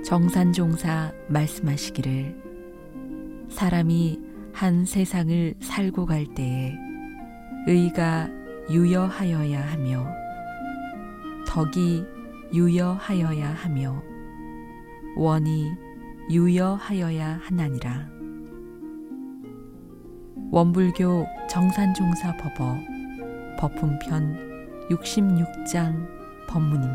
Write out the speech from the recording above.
정산종사 말씀하시기를 사람이 한 세상을 살고 갈 때에 의가 유여하여야 하며 덕이 유여하여야 하며 원이 유여하여야 하나니라. 원불교 정산종사 법어 법훈편 66장 법문입니다.